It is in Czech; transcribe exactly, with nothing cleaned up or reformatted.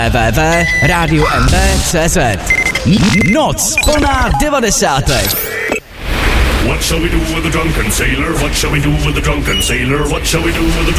w w w tečka radio m b tečka c z. Noc plná devadesátek. What shall we do with the drunken sailor? What shall we do with the drunken sailor? What shall we do with the